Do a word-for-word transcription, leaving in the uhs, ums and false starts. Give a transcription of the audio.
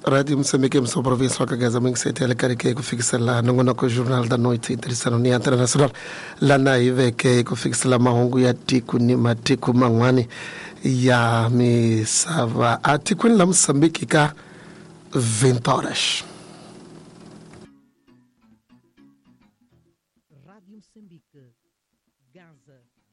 Rádio Moçambique, em sua província, que Gaza, que se telecarregue, que fixa lá, não é jornal da noite, interessante, nem internacional, lá na I V, que fixa lá, mahongu ya tiku, ni matiku, mangwani, ya me sava, a tiku lá Moçambique, cá, vinte horas. Rádio Moçambique, Gaza.